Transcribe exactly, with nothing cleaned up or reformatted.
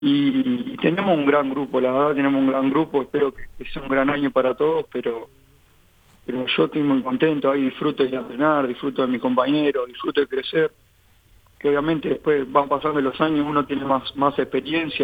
y, y tenemos un gran grupo, la verdad tenemos un gran grupo, espero que, que sea un gran año para todos, pero pero yo estoy muy contento, ahí disfruto de entrenar, disfruto de mi compañero, disfruto de crecer, que obviamente después van pasando los años, uno tiene más, más experiencia